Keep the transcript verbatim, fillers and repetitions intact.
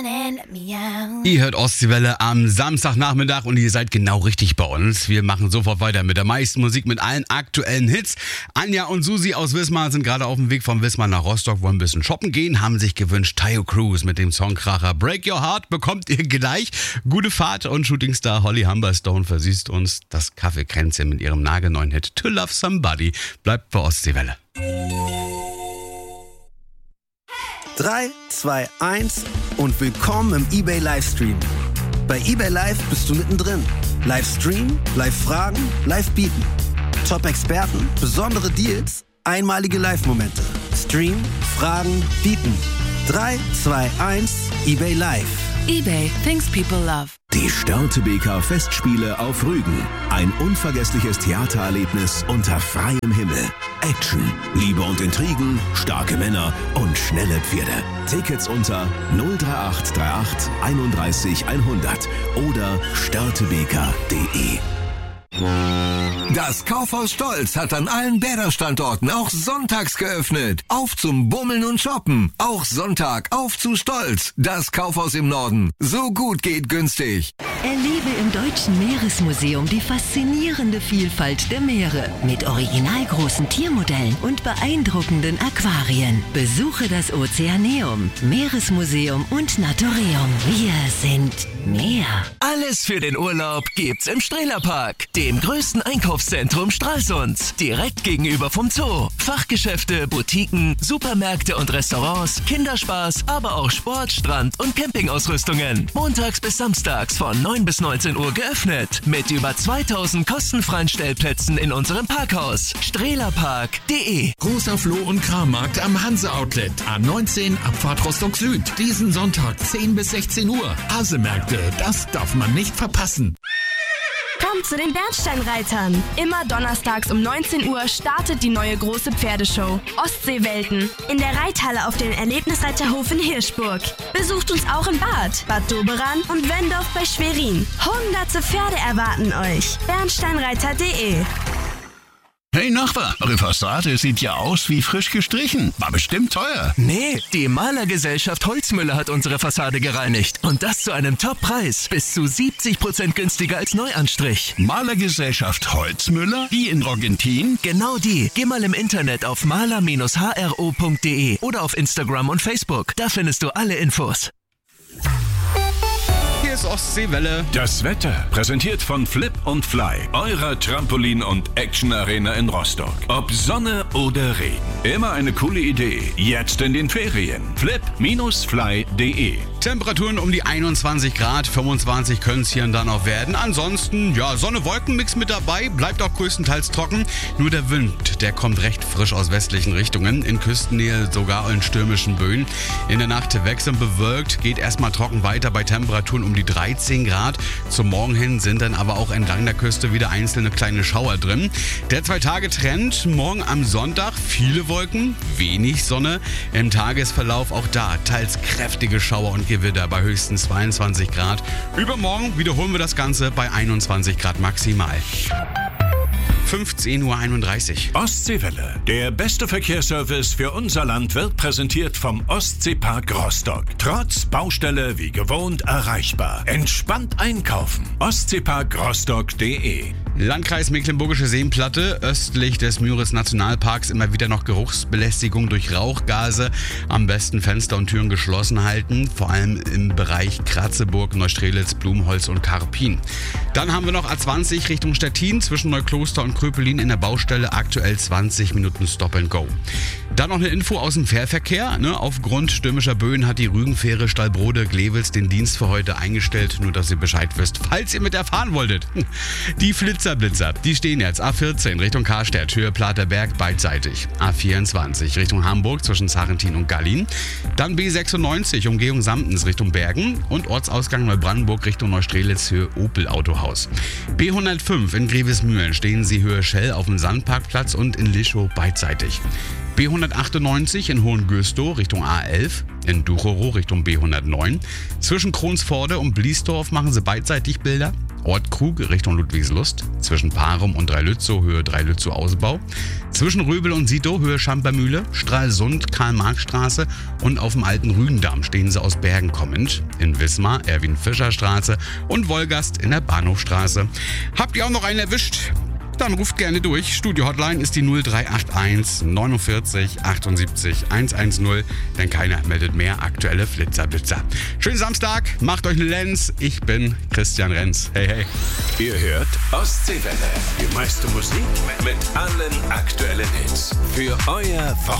Ihr hört Ostseewelle am Samstagnachmittag und ihr seid genau richtig bei uns. Wir machen sofort weiter mit der meisten Musik, mit allen aktuellen Hits. Anja und Susi aus Wismar sind gerade auf dem Weg von Wismar nach Rostock, wollen ein bisschen shoppen gehen, haben sich gewünscht, Taio Cruz mit dem Songkracher Break Your Heart bekommt ihr gleich. Gute Fahrt und Shootingstar Holly Humberstone versüßt uns das Kaffeekränzchen mit ihrem nagelneuen Hit To Love Somebody. Bleibt bei Ostseewelle. drei, zwei, eins und willkommen im eBay Livestream. Bei eBay Live bist du mittendrin. Livestream, Live-Fragen, Live-Bieten. Top-Experten, besondere Deals, einmalige Live-Momente. Stream, Fragen, Bieten. drei, zwei, eins, eBay Live. eBay, things people love. Die Störtebeker Festspiele auf Rügen. Ein unvergessliches Theatererlebnis unter freiem Himmel. Action, Liebe und Intrigen, starke Männer und schnelle Pferde. Tickets unter null drei acht drei acht einunddreißig hundert oder störtebeker punkt de. Das Kaufhaus Stolz hat an allen Bäder-Standorten auch sonntags geöffnet. Auf zum Bummeln und Shoppen. Auch Sonntag auf zu Stolz. Das Kaufhaus im Norden. So gut geht günstig. Erlebe im Deutschen Meeresmuseum die faszinierende Vielfalt der Meere mit originalgroßen Tiermodellen und beeindruckenden Aquarien. Besuche das Ozeaneum, Meeresmuseum und Naturium. Wir sind Meer. Alles für den Urlaub gibt's im Strehlerpark, dem größten Einkaufszentrum Stralsunds. Direkt gegenüber vom Zoo. Fachgeschäfte, Boutiquen, Supermärkte und Restaurants, Kinderspaß, aber auch Sport, Strand und Campingausrüstungen. Montags bis samstags von neun bis neunzehn Uhr geöffnet. Mit über zweitausend kostenfreien Stellplätzen in unserem Parkhaus. strehlerpark punkt de. Großer Floh- und Krammarkt am Hanse-Outlet. A neunzehn, Abfahrt Rostock Süd. Diesen Sonntag zehn bis sechzehn Uhr. Hasemärkte, das darf man nicht verpassen. Kommt zu den Bernsteinreitern. Immer donnerstags um neunzehn Uhr startet die neue große Pferdeshow Ostseewelten in der Reithalle auf dem Erlebnisreiterhof in Hirschburg. Besucht uns auch in Bad, Bad Doberan und Wendorf bei Schwerin. Hunderte Pferde erwarten euch. bernsteinreiter punkt de. Hey Nachbar, eure Fassade sieht ja aus wie frisch gestrichen. War bestimmt teuer. Nee, die Malergesellschaft Holzmüller hat unsere Fassade gereinigt. Und das zu einem Top-Preis. Bis zu siebzig Prozent günstiger als Neuanstrich. Malergesellschaft Holzmüller? Die in Rogentin? Genau die. Geh mal im Internet auf maler Bindestrich h r o punkt de oder auf Instagram und Facebook. Da findest du alle Infos. Hier ist Ostseewelle. Das Wetter präsentiert von Flip und Fly, eurer Trampolin- und Action-Arena in Rostock. Ob Sonne oder Regen, immer eine coole Idee. Jetzt in den Ferien. flip Bindestrich fly punkt de. Temperaturen um die einundzwanzig Grad, fünfundzwanzig können es hier und da noch werden. Ansonsten, ja, Sonne-Wolken-Mix mit dabei, bleibt auch größtenteils trocken. Nur der Wind, der kommt recht frisch aus westlichen Richtungen, in Küstennähe sogar in stürmischen Böen. In der Nacht wechselnd bewölkt, geht erstmal trocken weiter bei Temperaturen um die dreizehn Grad. Zum Morgen hin sind dann aber auch entlang der Küste wieder einzelne kleine Schauer drin. Der Zwei-Tage-Trend, morgen am Sonntag viele Wolken, wenig Sonne. Im Tagesverlauf auch da teils kräftige Schauer und Gewitter bei höchstens zweiundzwanzig Grad. Übermorgen wiederholen wir das Ganze bei einundzwanzig Grad maximal. fünfzehn Uhr einunddreißig. Ostseewelle. Der beste Verkehrsservice für unser Land wird präsentiert vom Ostseepark Rostock. Trotz Baustelle wie gewohnt erreichbar. Entspannt einkaufen. ostseepark rostock punkt de. Landkreis Mecklenburgische Seenplatte, östlich des Müritz-Nationalparks immer wieder noch Geruchsbelästigung durch Rauchgase. Am besten Fenster und Türen geschlossen halten, vor allem im Bereich Kratzeburg, Neustrelitz, Blumholz und Karpin. Dann haben wir noch A zwanzig Richtung Stettin zwischen Neukloster und Kröpelin in der Baustelle, aktuell zwanzig Minuten Stop and Go. Dann noch eine Info aus dem Fährverkehr. Ne? Aufgrund stürmischer Böen hat die Rügenfähre Stallbrode-Glewitz den Dienst für heute eingestellt, nur dass ihr Bescheid wisst, falls ihr mit der fahren wolltet. Die Flitzerblitzer, die stehen jetzt A vierzehn Richtung Karstedt, Höhe Platerberg beidseitig. A vierundzwanzig Richtung Hamburg zwischen Sarrentin und Gallin. Dann B sechsundneunzig Umgehung Samtens Richtung Bergen und Ortsausgang Neubrandenburg Richtung Neustrelitz, Höhe Opel Autohaus. B hundertfünf in Grevesmühlen stehen sie Höhe Schell auf dem Sandparkplatz und in Lischow beidseitig. B hundertachtundneunzig in Hohengöstow Richtung A elf, in Duchorow Richtung B hundertneun. Zwischen Kronsforde und Bliesdorf machen sie beidseitig Bilder. Ort Krug Richtung Ludwigslust, zwischen Parum und Dreilützow Höhe Dreilützow Ausbau, zwischen Röbel und Sito Höhe Schampermühle, Stralsund Karl-Marx-Straße und auf dem alten Rügendamm stehen sie aus Bergen kommend, in Wismar Erwin-Fischer-Straße und Wolgast in der Bahnhofstraße. Habt ihr auch noch einen erwischt? Dann ruft gerne durch. Studio-Hotline ist die null drei acht eins neunundvierzig achtundsiebzig hundertzehn, denn keiner meldet mehr aktuelle Flitzerblitzer. Schönen Samstag, macht euch eine Lenz. Ich bin Christian Renz. Hey, hey. Ihr hört Ostseewelle. Die meiste Musik mit allen aktuellen Hits. Für euer Wochenende.